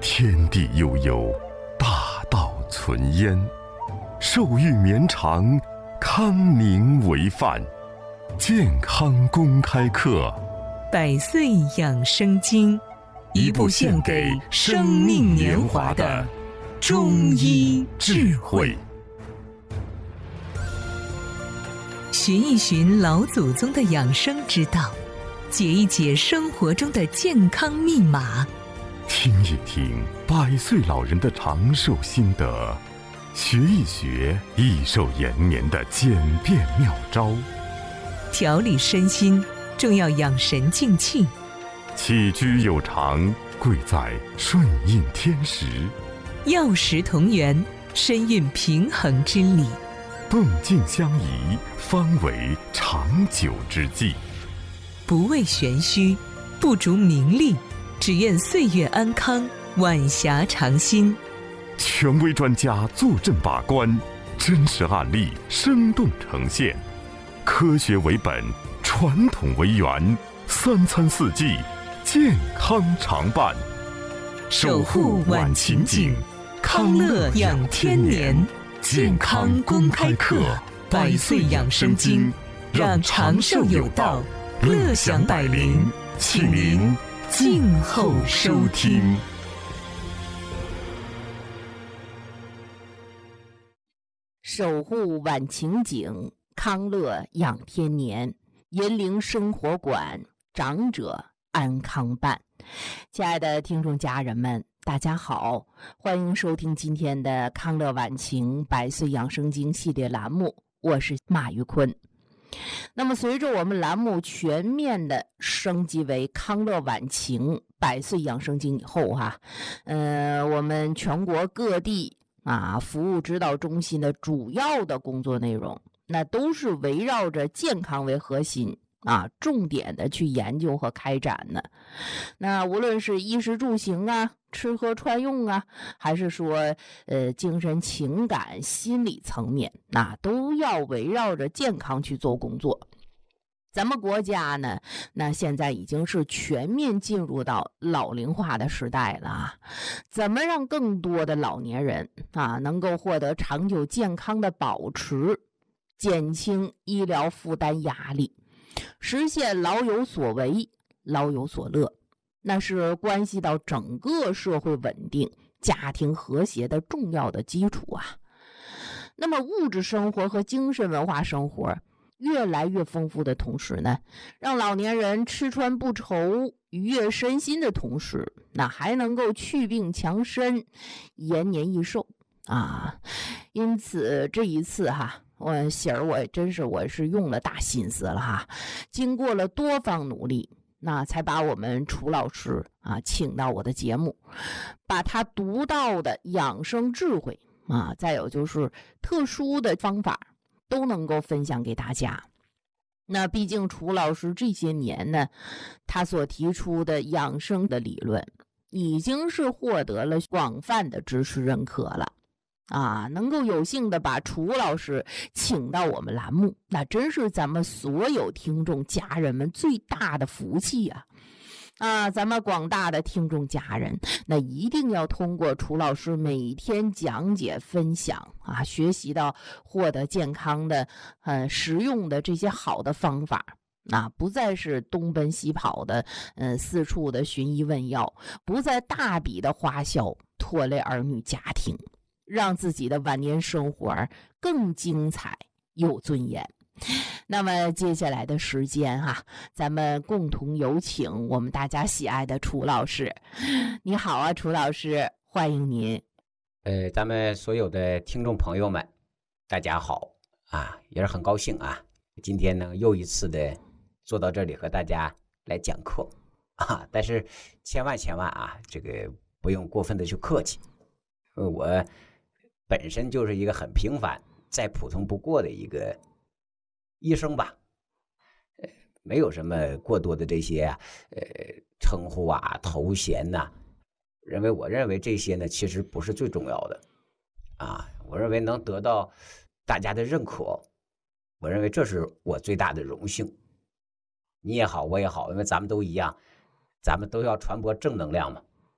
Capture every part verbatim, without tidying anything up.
天地悠悠，大道存焉。寿育绵长，康宁为范。健康公开课， 百岁养生经，一部献给生命年华的中医智慧。寻一寻老祖宗的养生之道，解一解生活中的健康密码， 听一听百岁老人的长寿心得，学一学益寿延年的简便妙招。 调理身心，重要养神静气。 起居有常，贵在顺应天时。 药食同源，身运平衡之理。 动静相宜，方为长久之计。 不为玄虚，不逐名利，只愿岁月安康，晚霞长新。 权威专家坐镇把关，真实案例生动呈现。科学为本，传统为源，三餐四季，健康常伴。 守护晚晴景，康乐养天年。健康公开课，百岁养生经，让长寿有道，乐享百龄，请您静候收听。 守护晚晴景，康乐养天年，银铃生活馆，长者安康伴。亲爱的听众家人们，大家好，欢迎收听今天的康乐晚晴百岁养生经系列栏目，我是马玉坤。那么随着我们栏目全面的升级为康乐晚晴百岁养生经以后哈、啊，呃，我们全国各地啊服务指导中心的主要的工作内容，那都是围绕着健康为核心啊，重点的去研究和开展的。那无论是衣食住行啊，吃喝穿用啊，还是说呃精神情感心理层面，那都要围绕着健康去做工作。咱们国家呢，那现在已经是全面进入到老龄化的时代了啊！怎么让更多的老年人啊能够获得长久健康的保持，减轻医疗负担压力，实现老有所为，老有所乐，那是关系到整个社会稳定、家庭和谐的重要的基础啊。那么物质生活和精神文化生活越来越丰富的同时呢，让老年人吃穿不愁，愉悦身心的同时，那还能够祛病强身，延年益寿啊。因此这一次哈，我喜儿我真是我是用了大心思了哈，经过了多方努力，那才把我们楚老师啊请到我的节目，把他独到的养生智慧啊，再有就是特殊的方法都能够分享给大家。那毕竟楚老师这些年呢，他所提出的养生的理论已经是获得了广泛的支持认可了啊，能够有幸的把楚老师请到我们栏目，那真是咱们所有听众家人们最大的福气啊！啊，咱们广大的听众家人，那一定要通过楚老师每天讲解分享啊，学习到获得健康的、呃实用的这些好的方法。啊，不再是东奔西跑的，呃，四处的寻医问药，不再大笔的花销拖累儿女家庭，让自己的晚年生活更精彩有尊严。那么接下来的时间哈、啊，咱们共同有请我们大家喜爱的楚老师。你好啊，楚老师，欢迎您。 呃，咱们所有的听众朋友们，大家好啊，也是很高兴啊，今天呢又一次的坐到这里和大家来讲课啊，但是千万千万啊，这个不用过分的去客气，我本身就是一个很平凡、再普通不过的一个医生吧，呃，没有什么过多的这些啊，呃，称呼啊、头衔呐、啊，认为我认为这些呢，其实不是最重要的，啊，我认为能得到大家的认可，我认为这是我最大的荣幸。你也好，我也好，因为咱们都一样，咱们都要传播正能量嘛，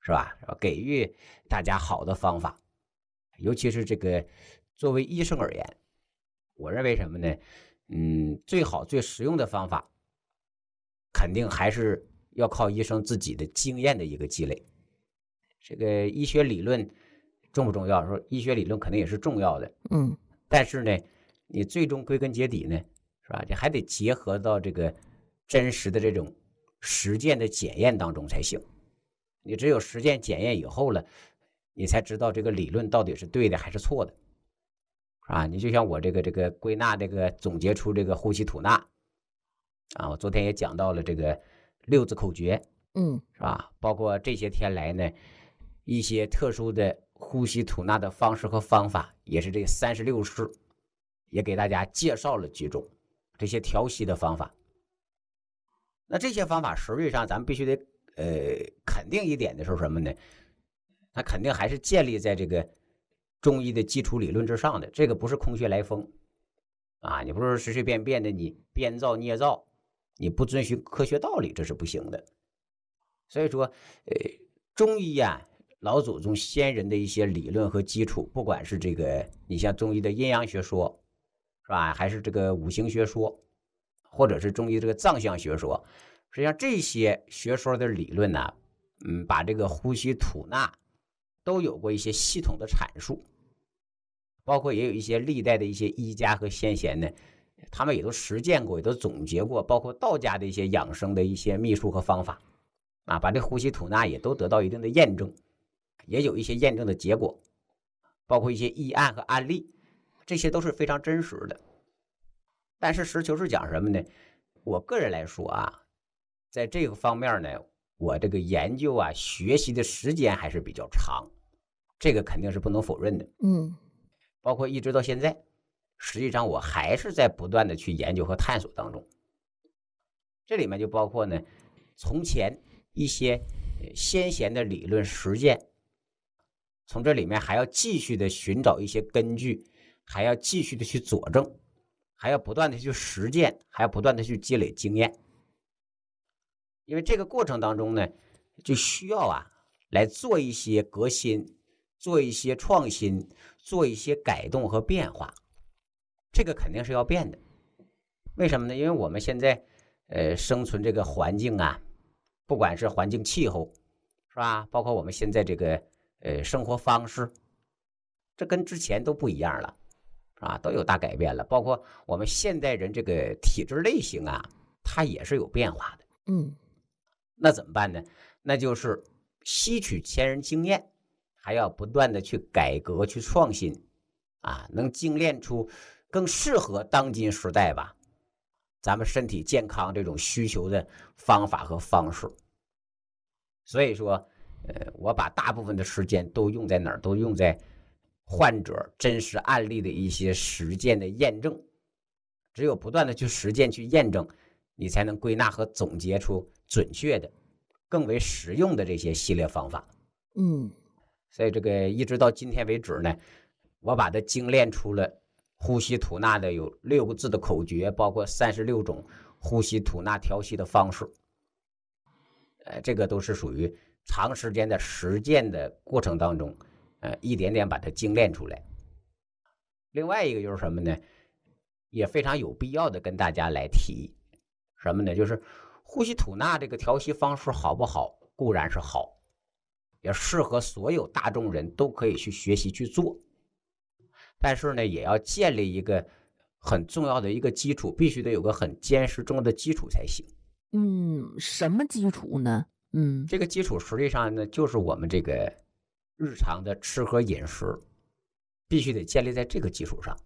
是吧？给予大家好的方法，尤其是这个作为医生而言，我认为什么呢？嗯，最好最实用的方法，肯定还是要靠医生自己的经验的一个积累。这个医学理论重不重要？说医学理论肯定也是重要的， 嗯， 但是呢，你最终归根结底呢，是吧？你还得结合到这个真实的这种实践的检验当中才行。你只有实践检验以后了，你才知道这个理论到底是对的还是错的，是吧？你就像我这个这个归纳这个总结出这个呼吸吐纳啊，我昨天也讲到了这个六字口诀， 嗯， 是吧？包括这些天来呢，一些特殊的呼吸吐纳的方式和方法，也是这三十六式，也给大家介绍了几种这些调息的方法。那这些方法实际上咱们必须得呃肯定一点的是什么呢？它肯定还是建立在这个中医的基础理论之上的，这个不是空穴来风啊！你不是随随便便的你编造捏造，你不遵循科学道理，这是不行的。所以说，呃，中医啊，老祖宗先人的一些理论和基础，不管是这个你像中医的阴阳学说，是吧？还是这个五行学说，或者是中医这个藏象学说，实际上这些学说的理论呢、啊，嗯，把这个呼吸吐纳都有过一些系统的阐述，包括也有一些历代的一些医家和先贤呢，他们也都实践过，也都总结过，包括道家的一些养生的一些秘术和方法啊，把这呼吸吐纳也都得到一定的验证，也有一些验证的结果，包括一些医案和案例，这些都是非常真实的。但是实求是讲什么呢？我个人来说啊，在这个方面呢，我这个研究啊学习的时间还是比较长，这个肯定是不能否认的。 嗯， 包括一直到现在，实际上我还是在不断的去研究和探索当中。这里面就包括呢，从前一些先贤的理论实践，从这里面还要继续的寻找一些根据，还要继续的去佐证，还要不断的去实践，还要不断的去积累经验。因为这个过程当中呢，就需要啊来做一些革新，做一些创新，做一些改动和变化，这个肯定是要变的。为什么呢？因为我们现在呃生存这个环境啊，不管是环境气候，是吧？包括我们现在这个呃生活方式，这跟之前都不一样了，是吧？都有大改变了。包括我们现代人这个体质类型啊，它也是有变化的。 嗯， 那怎么办呢？那就是吸取前人经验，还要不断的去改革、去创新，啊，能精炼出更适合当今时代吧，咱们身体健康这种需求的方法和方式。所以说，呃，我把大部分的时间都用在哪儿？都用在患者真实案例的一些实践的验证。只有不断的去实践、去验证，你才能归纳和总结出准确的、更为实用的这些系列方法。 嗯， 所以这个一直到今天为止呢，我把它精炼出了呼吸吐纳的有六个字的口诀，包括三十六种呼吸吐纳调息的方式。呃，这个都是属于长时间的实践的过程当中，呃，一点点把它精炼出来。另外一个就是什么呢？也非常有必要的跟大家来提什么呢？就是呼吸吐纳这个调息方式好不好？固然是好，也适合所有大众人都可以去学习去做。但是呢，也要建立一个很重要的一个基础，必须得有个很坚实重要的基础才行。 嗯，什么基础呢？嗯， 这个基础实际上呢，就是我们这个日常的吃喝饮食，必须得建立在这个基础上。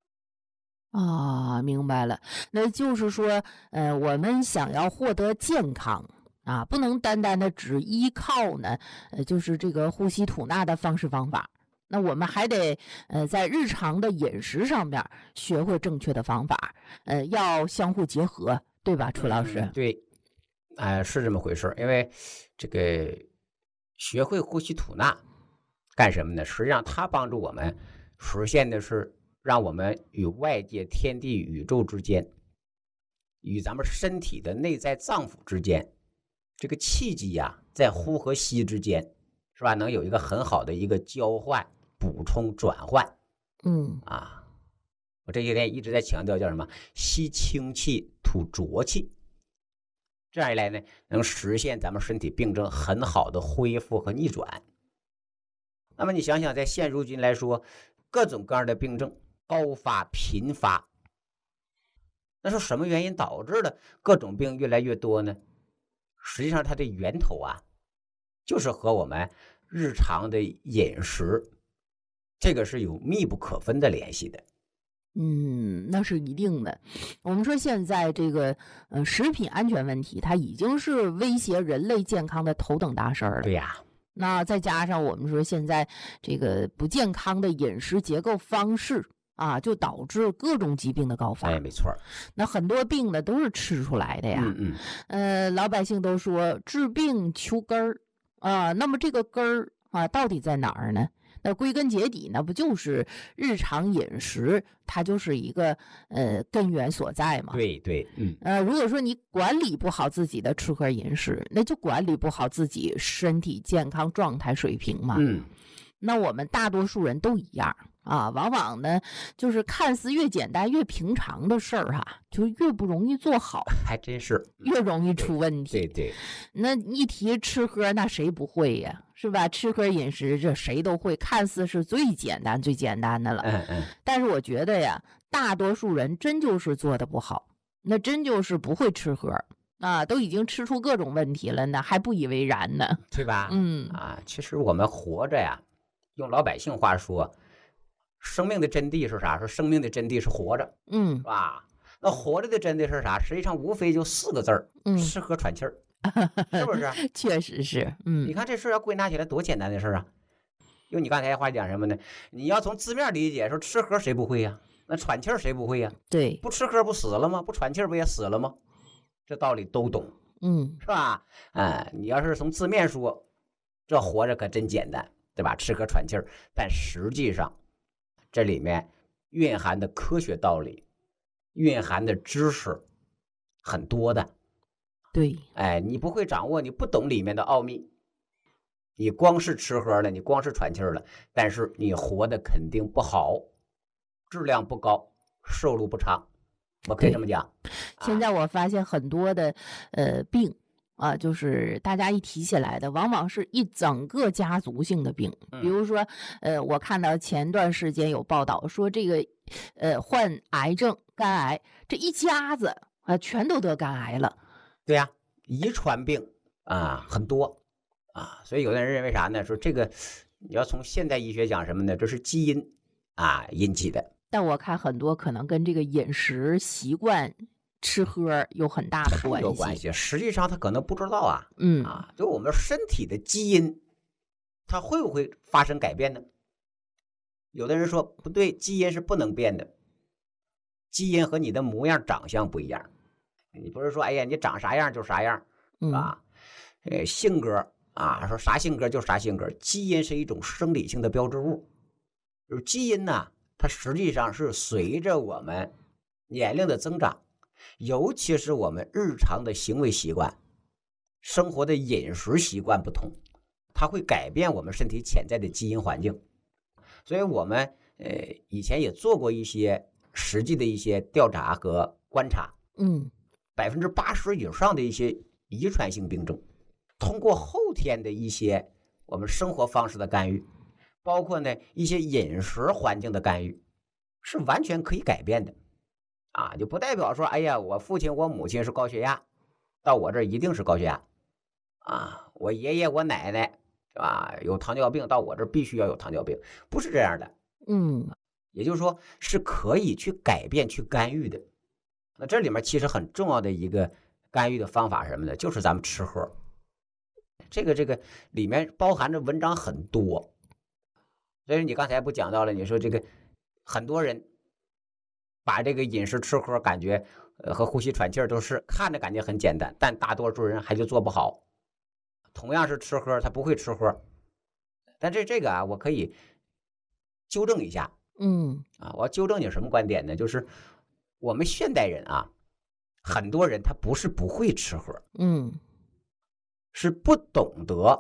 啊，明白了。那就是说，呃，我们想要获得健康啊，不能单单的只依靠呢，呃，就是这个呼吸吐纳的方式方法。那我们还得呃在日常的饮食上面学会正确的方法，呃，要相互结合，对吧，楚老师？ 嗯、对，哎、呃，是这么回事。因为这个学会呼吸吐纳干什么呢？实际上它帮助我们实现的是让我们与外界天地宇宙之间，与咱们身体的内在脏腑之间，这个气机呀、啊，在呼和吸之间是吧？能有一个很好的一个交换、补充、转换。 嗯啊，我这些天一直在强调叫什么？吸清气，吐浊气。这样一来呢，能实现咱们身体病症很好的恢复和逆转。那么你想想，在现如今来说，各种各样的病症高发频发，那是什么原因导致的各种病越来越多呢？实际上它的源头啊，就是和我们日常的饮食，这个是有密不可分的联系的。 嗯，那是一定的。我们说现在这个呃食品安全问题，它已经是威胁人类健康的头等大事儿了。 对呀。 那再加上我们说现在这个不健康的饮食结构方式啊，就导致各种疾病的高发。 哎，没错。 那很多病呢都是吃出来的呀。 嗯嗯。 呃，老百姓都说治病求根儿啊，那么这个根儿啊到底在哪儿呢？那归根结底呢，不就是日常饮食，它就是一个呃根源所在嘛？ 对对，嗯。 呃，如果说你管理不好自己的吃喝饮食，那就管理不好自己身体健康状态水平嘛。 嗯。 那我们大多数人都一样啊，往往呢就是看似越简单越平常的事儿哈，就越不容易做好， 还真是越容易出问题。 对 对, 对。 那一提吃喝，那谁不会呀？是吧？吃喝饮食这谁都会，看似是最简单最简单的了。 嗯嗯。 但是我觉得呀，大多数人真就是做的不好，那真就是不会吃喝啊，都已经吃出各种问题了呢，还不以为然呢， 对吧？ 嗯啊，其实我们活着呀，用老百姓话说，生命的真谛是啥？说生命的真谛是活着， 嗯， 是吧？那活着的真谛是啥？实际上无非就四个字儿： 嗯， 吃喝喘气儿。是不是？ 确实是，嗯， 你看这事儿要归纳起来多简单的事儿啊！用你刚才话讲什么呢？你要从字面理解，说吃喝谁不会呀？那喘气儿谁不会呀？ 对， 不吃喝不死了吗？不喘气儿不也死了吗？这道理都懂， 嗯， 是吧？哎，你要是从字面说，这活着可真简单，对吧？吃喝喘气儿，但实际上这里面蕴含的科学道理、蕴含的知识很多的。 对， 哎，你不会掌握，你不懂里面的奥秘，你光是吃喝了，你光是喘气儿了，但是你活得肯定不好，质量不高，寿路不长，我可以这么讲。 现在我发现很多的呃病啊，就是大家一提起来的，往往是一整个家族性的病。比如说，呃，我看到前段时间有报道说，这个呃患癌症、肝癌这一家子啊，全都得肝癌了。 对呀、啊，遗传病啊很多啊，所以有的人认为啥呢？说这个你要从现代医学讲什么呢？这是基因啊引起的。 但我看很多可能跟这个饮食习惯、吃喝有很大的关系。 有关系，实际上他可能不知道啊。 嗯啊，就我们身体的基因，它会不会发生改变呢？有的人说不对，基因是不能变的，基因和你的模样、长相不一样。你不是说，哎呀，你长啥样就啥样，是吧？嗯、呃，性格啊，说啥性格就啥性格。基因是一种生理性的标志物，就是基因呢，它实际上是随着我们年龄的增长，尤其是我们日常的行为习惯、生活的饮食习惯不同，它会改变我们身体潜在的基因环境。所以我们呃以前也做过一些实际的一些调查和观察， 嗯。 百分之八十以上的一些遗传性病症，通过后天的一些我们生活方式的干预，包括呢一些饮食环境的干预，是完全可以改变的，啊，就不代表说，哎呀，我父亲我母亲是高血压，到我这儿一定是高血压，啊，我爷爷我奶奶是吧有糖尿病，到我这儿必须要有糖尿病，不是这样的， 嗯， 也就是说是可以去改变去干预的。那这里面其实很重要的一个干预的方法是什么呢？就是咱们吃喝。这个这个里面包含着文章很多，所以你刚才不讲到了，你说这个很多人把这个饮食吃喝感觉呃和呼吸喘气儿都是看着感觉很简单，但大多数人还就做不好。同样是吃喝，他不会吃喝，但这这个啊，我可以纠正一下。 嗯啊，我要纠正你什么观点呢？就是我们现代人啊，很多人他不是不会吃喝， 嗯， 是不懂得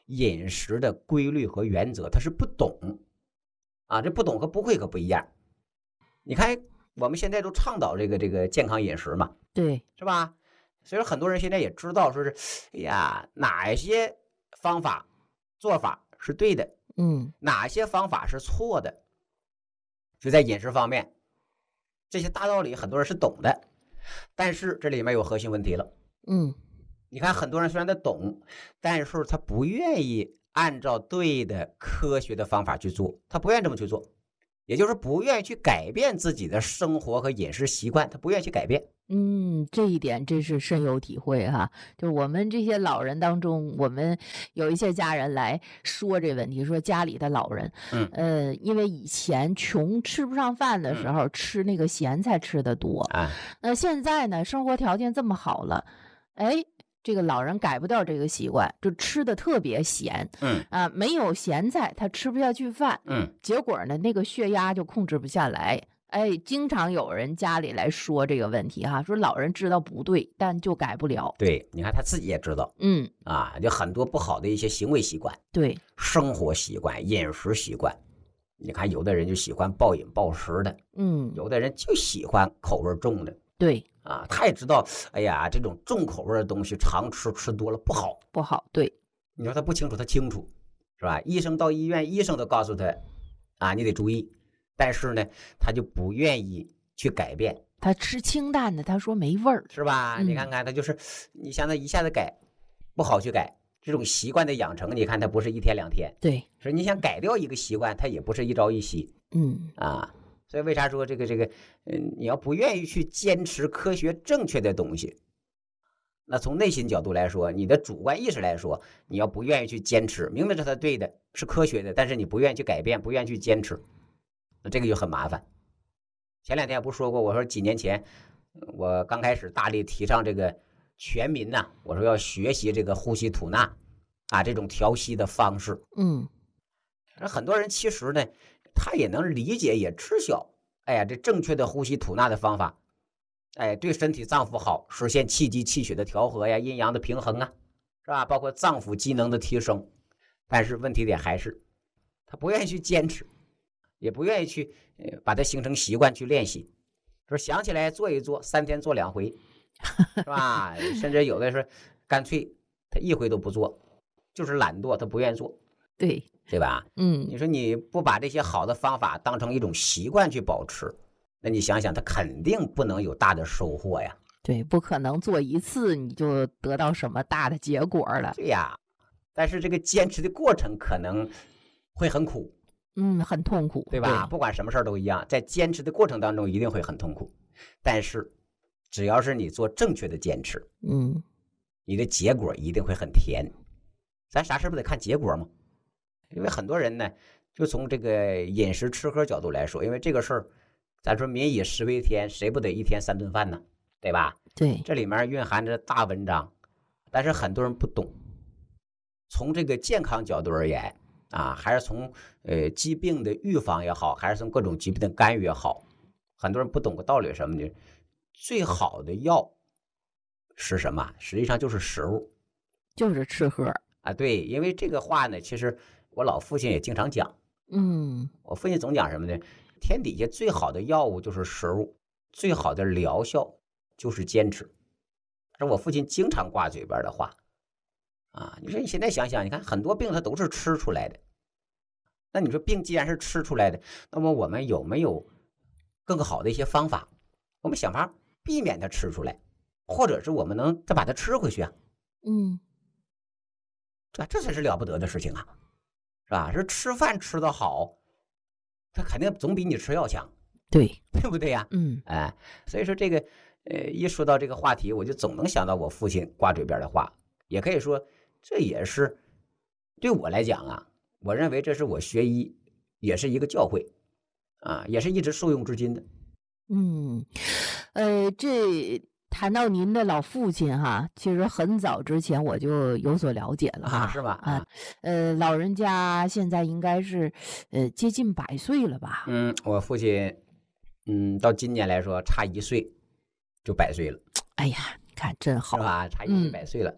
饮食的规律和原则，他是不懂啊，这不懂和不会可不一样。你看我们现在都倡导这个这个健康饮食嘛， 对， 是吧？所以说很多人现在也知道，说是哎呀，哪些方法做法是对的， 嗯， 哪些方法是错的，就在饮食方面，这些大道理很多人是懂的，但是这里面有核心问题了。 嗯， 你看很多人虽然他懂，但是他不愿意按照对的科学的方法去做，他不愿意这么去做，也就是不愿意去改变自己的生活和饮食习惯，他不愿意去改变。 嗯，这一点真是深有体会哈。就我们这些老人当中，我们有一些家人来说这问题，说家里的老人， 嗯， 呃，因为以前穷吃不上饭的时候，吃那个咸菜吃的多， 啊， 那现在呢，生活条件这么好了，哎，这个老人改不掉这个习惯，就吃的特别咸， 嗯啊，没有咸菜他吃不下去饭， 嗯， 结果呢，那个血压就控制不下来。哎，经常有人家里来说这个问题哈，说老人知道不对，但就改不了。 对，你看他自己也知道， 嗯啊，就很多不好的一些行为习惯、 对， 生活习惯、饮食习惯。你看，有的人就喜欢暴饮暴食的， 嗯有的人就喜欢口味重的对， 啊。他也知道，哎呀，这种重口味的东西常吃吃多了不好。 不好，对， 你说他不清楚，他清楚，是吧？医生到医院，医生都告诉他，啊，你得注意。但是呢，他就不愿意去改变， 他吃清淡的，他说没味儿， 是吧？ 嗯你看看他就是，你像他一下子改，不好去改。这种习惯的养成，你看他不是一天两天， 对， 所以你想改掉一个习惯，他也不是一朝一夕嗯啊。所以为啥说这个这个，嗯，你要不愿意去坚持科学正确的东西，那从内心角度来说，你的主观意识来说，你要不愿意去坚持，明明是他对的，是科学的，但是你不愿意去改变，不愿意去坚持。那这个就很麻烦。前两天不说过，我说几年前我刚开始大力提倡这个全民呐、啊，我说要学习这个呼吸吐纳啊，这种调息的方式。 嗯， 很多人其实呢，他也能理解，也知晓，哎呀，这正确的呼吸吐纳的方法，哎，对身体脏腑好，实现气机气血的调和呀，阴阳的平衡啊，是吧？包括脏腑机能的提升。但是问题点还是，他不愿意去坚持。也不愿意去呃把它形成习惯去练习，说想起来做一做，三天做两回，是吧？甚至有的是干脆他一回都不做，就是懒惰，他不愿意做， 对， 对吧？ 嗯， 你说你不把这些好的方法当成一种习惯去保持，那你想想，他肯定不能有大的收获呀。 对，不可能做一次你就得到什么大的结果了。 对呀，但是这个坚持的过程可能会很苦。 嗯，很痛苦， 对吧？对，不管什么事儿都一样，在坚持的过程当中一定会很痛苦，但是只要是你做正确的坚持， 嗯， 你的结果一定会很甜。咱啥事不得看结果吗？因为很多人呢，就从这个饮食吃喝角度来说，因为这个事儿，咱说民以食为天，谁不得一天三顿饭呢？对吧？ 对， 这里面蕴含着大文章，但是很多人不懂。从这个健康角度而言。啊，还是从呃疾病的预防也好，还是从各种疾病的干预也好，很多人不懂个道理是什么呢？最好的药是什么？实际上就是食物， 就是吃喝啊。对，因为这个话呢，其实我老父亲也经常讲。 嗯， 我父亲总讲什么呢？天底下最好的药物就是食物，最好的疗效就是坚持。这是我父亲经常挂嘴边的话。啊，你说你现在想想，你看很多病它都是吃出来的。那你说病既然是吃出来的，那么我们有没有更好的一些方法？我们想法避免它吃出来，或者是我们能再把它吃回去啊？ 嗯， 这这才是了不得的事情啊，是吧？是吃饭吃得好，它肯定总比你吃药强， 对， 对不对呀？ 嗯， 哎，所以说这个呃，一说到这个话题，我就总能想到我父亲挂嘴边的话，也可以说。这也是对我来讲啊，我认为这是我学医也是一个教诲啊，也是一直受用至今的。 嗯，呃，这谈到您的老父亲哈，其实很早之前我就有所了解了哈， 啊，是吧？ 啊，呃，老人家现在应该是呃接近百岁了吧？ 嗯，我父亲，嗯，到今年来说差一岁就百岁了。 哎呀，你看真好， 是吧？差一岁百岁了。嗯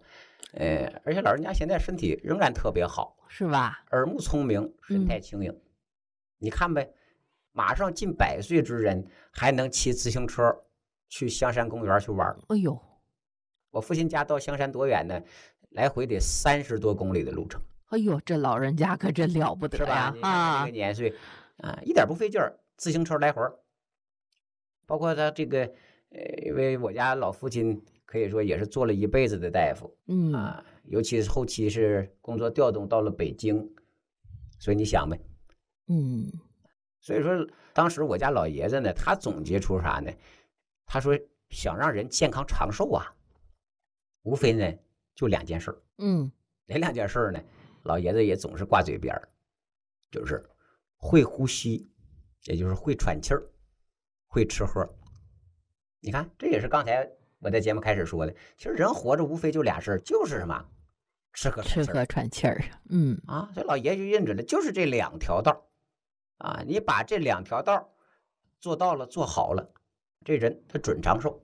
呃，而且老人家现在身体仍然特别好， 是吧？ 耳目聪明，神态轻盈。嗯、你看呗，马上近百岁之人还能骑自行车去香山公园去玩。 哎呦， 我父亲家到香山多远呢？来回得三十多公里的路程。 哎呦，这老人家可真了不得呀！ 是吧？啊，这个年岁啊，一点不费劲儿，自行车来回。包括他这个，呃，因为我家老父亲可以说也是做了一辈子的大夫， 嗯啊，尤其是后期是工作调动到了北京，所以你想呗， 嗯， 所以说当时我家老爷子呢，他总结出啥呢？他说想让人健康长寿啊，无非呢就两件事， 嗯， 哪两件事呢？老爷子也总是挂嘴边，就是会呼吸，也就是会喘气儿。会吃喝，你看，这也是刚才我在节目开始说的。其实人活着无非就俩事儿，就是什么，吃喝吃喝喘气儿。嗯啊，所以老爷就认准了，就是这两条道啊。你把这两条道做到了，做好了，这人他准长寿。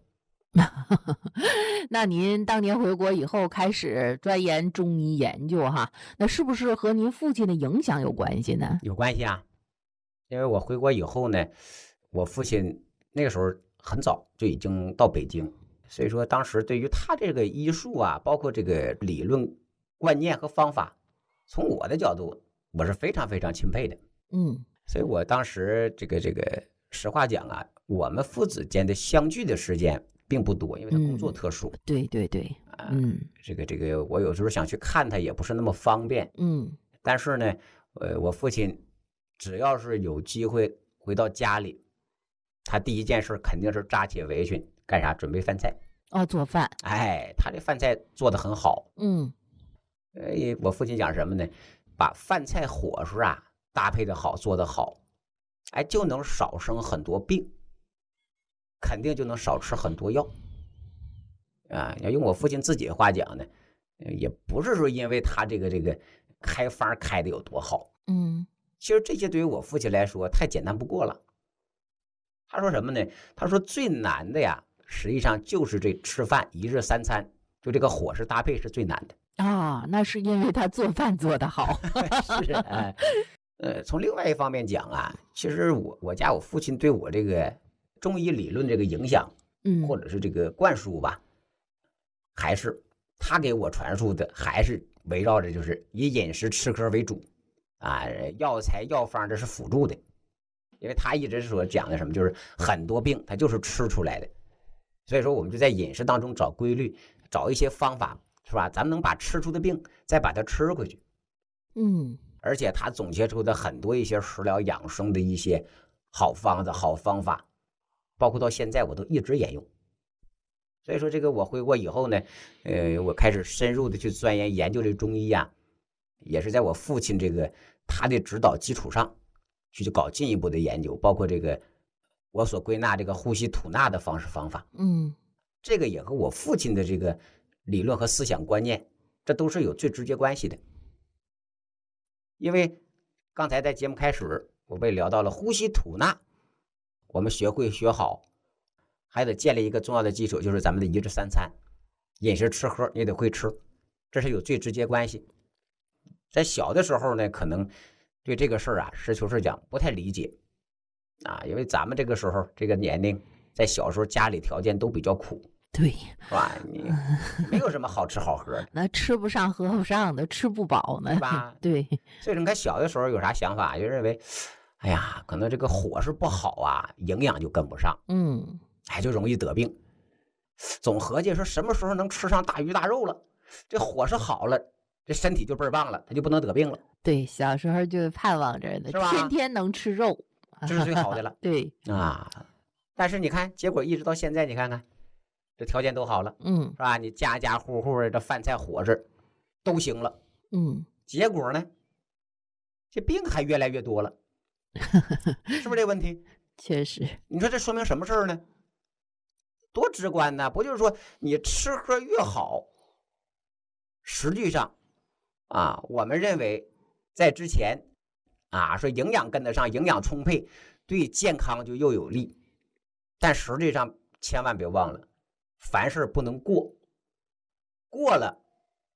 那您当年回国以后开始钻研中医研究哈，那是不是和您父亲的影响有关系呢？ 有关系啊，因为我回国以后呢。我父亲那个时候很早就已经到北京，所以说当时对于他这个医术啊，包括这个理论观念和方法，从我的角度我是非常非常钦佩的。 嗯， 所以我当时这个这个实话讲啊，我们父子间的相聚的时间并不多，因为他工作特殊。 嗯、对对对， 嗯，这个这个我有时候想去看他也不是那么方便。 嗯， 但是呢，呃，我父亲只要是有机会回到家里。他第一件事肯定是扎起围裙干啥？准备饭菜哦，做饭。 哎，他这饭菜做得很好。 嗯， 呃，我父亲讲什么呢？把饭菜伙食啊搭配的好，做得好，哎，就能少生很多病，肯定就能少吃很多药。啊，要用我父亲自己的话讲呢，也不是说因为他这个这个开方开的有多好。 嗯， 其实这些对于我父亲来说太简单不过了。他说什么呢？他说最难的呀，实际上就是这吃饭一日三餐，就这个伙食搭配是最难的啊、哦。那是因为他做饭做得好。 是啊，呃，从另外一方面讲啊，其实我我家我父亲对我这个中医理论这个影响， 嗯， 或者是这个灌输吧，还是他给我传输的，还是围绕着就是以饮食吃喝为主啊，药材药方这是辅助的。因为他一直所讲的什么，就是很多病他就是吃出来的，所以说我们就在饮食当中找规律，找一些方法，是吧？咱们能把吃出的病再把它吃回去。 嗯， 而且他总结出的很多一些食疗养生的一些好方子、好方法，包括到现在我都一直沿用。所以说这个我回国以后呢，呃，我开始深入的去钻研研究这中医啊，也是在我父亲这个他的指导基础上。去搞进一步的研究，包括这个我所归纳这个呼吸吐纳的方式方法， 嗯， 这个也和我父亲的这个理论和思想观念，这都是有最直接关系的。因为刚才在节目开始，我被聊到了呼吸吐纳，我们学会学好，还得建立一个重要的基础，就是咱们的一日三餐，饮食吃喝也得会吃，这是有最直接关系。在小的时候呢，可能对这个事儿啊，实求是讲不太理解啊，因为咱们这个时候这个年龄，在小时候家里条件都比较苦， 对， 是吧？你没有什么好吃好喝的， 那吃不上喝不上的，吃不饱呢， 对吧？ 对， 所以你看小的时候有啥想法，就认为，哎呀，可能这个伙食不好啊，营养就跟不上， 嗯， 哎，就容易得病。总合计说什么时候能吃上大鱼大肉了，这伙食好了，这身体就倍儿棒了，他就不能得病了。 对，小时候就盼望着呢，天天能吃肉， 这是最好的了。 对啊，但是你看，结果一直到现在，你看看，这条件都好了， 嗯，是吧？你家家户户的这饭菜伙食都行了， 嗯， 结果呢，这病还越来越多了，是不是这问题？ 确实， 你说这说明什么事儿呢？多直观呢！不就是说你吃喝越好，实际上啊，我们认为。在之前啊，说营养跟得上，营养充沛，对健康就又有利。但实际上千万别忘了，凡事不能过，过了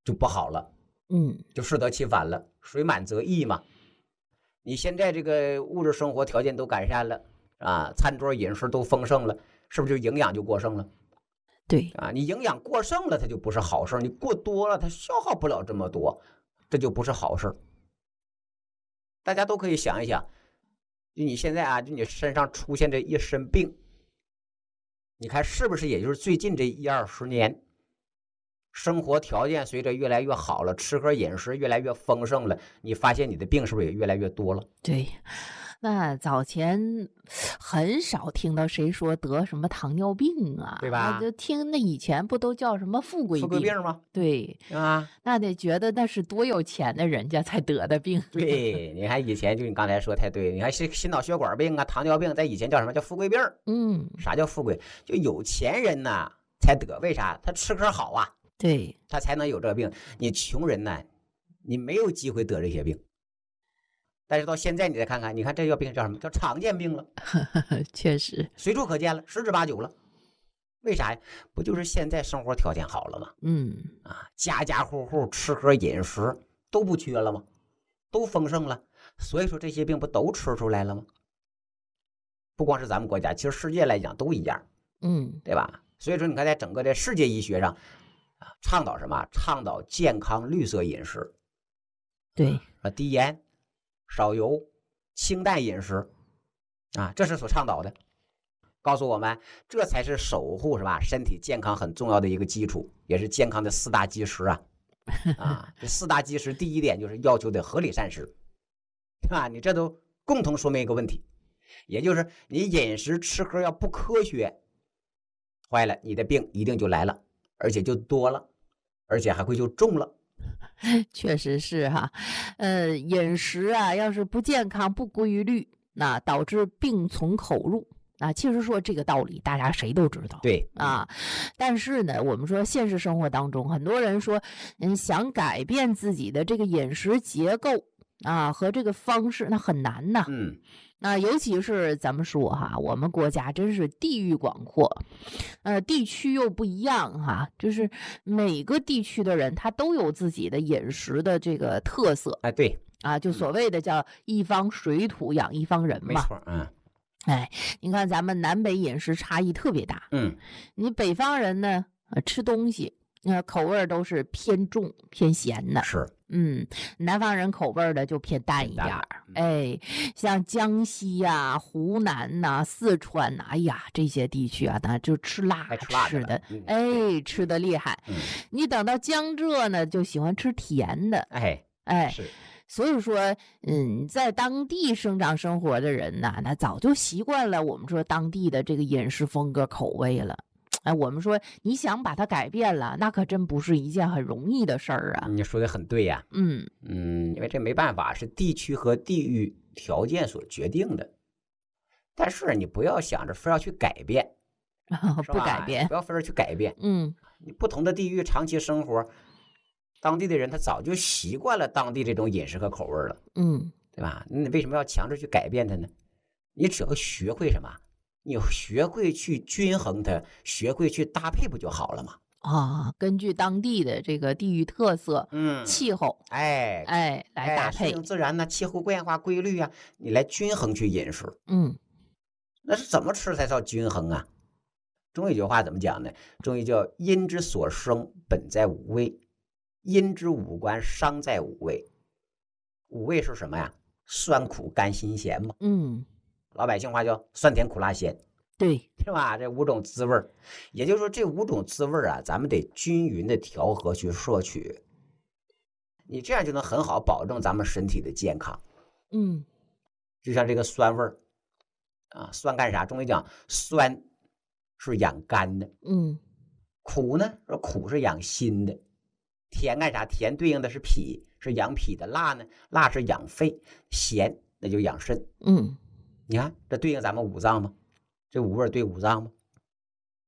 就不好了， 嗯， 就适得其反了，水满则溢嘛。你现在这个物质生活条件都改善了啊，餐桌饮食都丰盛了，是不是就营养就过剩了？ 对啊，你营养过剩了，它就不是好事；你过多了，它消耗不了这么多，这就不是好事。大家都可以想一想，就你现在啊，就你身上出现这一身病，你看是不是也就是最近这一二十年，生活条件随着越来越好了，吃喝饮食越来越丰盛了，你发现你的病是不是也越来越多了？ 对。那早前很少听到谁说得什么糖尿病啊， 对吧？ 就听那以前不都叫什么富贵病？ 富贵病吗？ 对啊， 那得觉得那是多有钱的人家才得的病。 对，你看以前就你刚才说太对，你看心心脑血管病啊、糖尿病，在以前叫什么叫富贵病？ 嗯， 啥叫富贵？就有钱人呐才得，为啥？他吃喝好啊， 对， 他才能有这个病。你穷人呢，你没有机会得这些病。但是到现在你再看看，你看这个病叫什么？叫常见病了。 确实随处可见了，十之八九了。为啥呀？不就是现在生活条件好了吗？ 嗯啊，家家户户吃喝饮食都不缺了吗？都丰盛了，所以说这些病不都吃出来了吗？不光是咱们国家，其实世界来讲都一样， 嗯， 对吧？所以说你看，在整个的世界医学上，啊，倡导什么？倡导健康绿色饮食， 对， 啊，低盐、少油、清淡饮食，啊，这是所倡导的。告诉我们，这才是守护是吧？身体健康很重要的一个基础，也是健康的四大基石啊。啊，这四大基石，第一点就是要求的合理膳食，对吧？你这都共同说明一个问题，也就是你饮食吃喝要不科学，坏了，你的病一定就来了，而且就多了，而且还会就重了。 确实是哈，呃，饮食啊，要是不健康、不规律，那导致病从口入。啊，其实说这个道理，大家谁都知道。 对啊，但是呢，我们说现实生活当中，很多人说，嗯，想改变自己的这个饮食结构啊和这个方式，那很难呐。 嗯， 那尤其是咱们说哈，我们国家真是地域广阔，呃，地区又不一样哈，就是每个地区的人他都有自己的饮食的这个特色。 哎，对啊，就所谓的叫一方水土养一方人嘛。 没错，嗯。 哎，你看咱们南北饮食差异特别大。 嗯， 你北方人呢，呃，吃东西，呃，口味都是偏重、偏咸的。 是， 嗯，南方人口味的就偏淡一点儿。哎，像江西呀、啊、湖南呐、啊、四川呐、啊，哎呀，这些地区啊，那就吃辣， 吃辣吃的， 嗯、 哎，吃的厉害。 嗯， 你等到江浙呢，就喜欢吃甜的。 哎哎， 是。 所以说，嗯，在当地生长生活的人呐，那早就习惯了我们说当地的这个饮食风格口味了。哎，我们说你想把它改变了，那可真不是一件很容易的事儿啊。 你说的很对呀、啊。 嗯嗯，因为这没办法，是地区和地域条件所决定的。但是你不要想着非要去改变， 不改变， 不要非要去改变。 嗯， 你不同的地域长期生活。当地的人他早就习惯了当地这种饮食和口味了， 嗯， 对吧？你为什么要强制去改变它呢？你只要学会什么，你学会去均衡它，学会去搭配不就好了吗？ 啊，根据当地的这个地域特色、 嗯， 气候， 哎哎，来搭配， 适应自然呢，气候变化规律啊，你来均衡去饮食。 嗯， 那是怎么吃才叫均衡啊？中医有句话怎么讲呢？中医叫阴之所生，本在五味。阴之五官，伤在五味。五味是什么呀？酸苦甘辛咸嘛。 嗯， 老百姓话叫酸甜苦辣咸， 对， 是吧？这五种滋味，也就是说这五种滋味啊，咱们得均匀的调和去摄取，你这样就能很好保证咱们身体的健康。 嗯， 就像这个酸味儿啊，酸干啥？中医讲酸是养肝的， 嗯， 苦呢，苦是养心的。甜干啥？甜对应的是脾，是养脾的；辣呢，辣是养肺；咸那就养肾。 嗯， 你看这对应咱们五脏吗？这五味对五脏吗？